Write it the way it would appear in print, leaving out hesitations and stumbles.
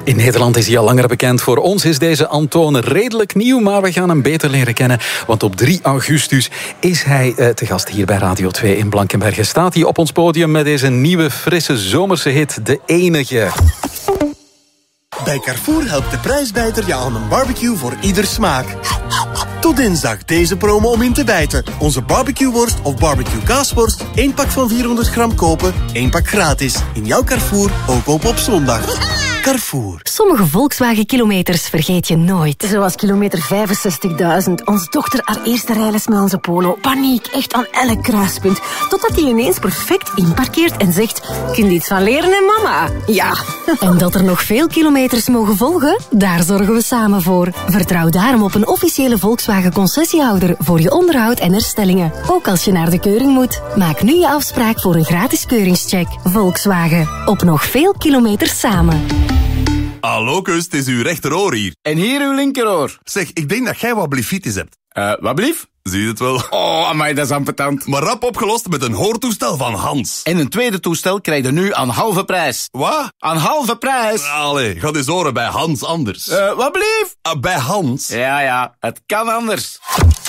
In Nederland is hij al langer bekend. Voor ons is deze Antoon redelijk nieuw, maar we gaan hem beter leren kennen. Want op 3 augustus is hij te gast hier bij Radio 2 in Blankenberge. Staat hij op ons podium met deze nieuwe, frisse zomerse hit, De Enige. Bij Carrefour helpt de prijsbijter je aan een barbecue voor ieder smaak. Tot dinsdag deze promo om in te bijten. Onze barbecueworst of barbecue kaasworst. 1 pak van 400 gram kopen, 1 pak gratis. In jouw Carrefour, ook op zondag. Carrefour. Sommige Volkswagen-kilometers vergeet je nooit. Zoals kilometer 65.000. Onze dochter haar eerste rijles met onze Polo. Paniek, echt aan elk kruispunt. Totdat hij ineens perfect inparkeert en zegt... Kun je iets van leren, hè, mama? Ja. En dat er nog veel kilometers mogen volgen? Daar zorgen we samen voor. Vertrouw daarom op een officiële Volkswagen-concessiehouder voor je onderhoud en herstellingen. Ook als je naar de keuring moet. Maak nu je afspraak voor een gratis keuringscheck. Volkswagen. Op nog veel kilometers samen. Hallo, Kus, het is uw rechteroor hier. En hier uw linkeroor. Zeg, ik denk dat jij wat blefitis hebt. Wat blief? Zie je het wel? Oh, amai, dat is ambetant. Maar rap opgelost met een hoortoestel van Hans. En een tweede toestel krijg je nu aan halve prijs. Wat? Aan halve prijs? Allee, ga eens horen bij Hans anders. Wat blief? Bij Hans? Ja, het kan anders.